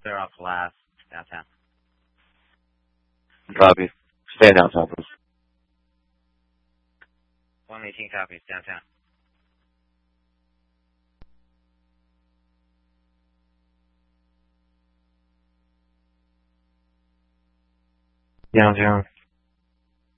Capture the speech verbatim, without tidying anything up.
Clear off last downtown. Copy. Stay downtown, please. one eighteen copies, downtown. Downtown.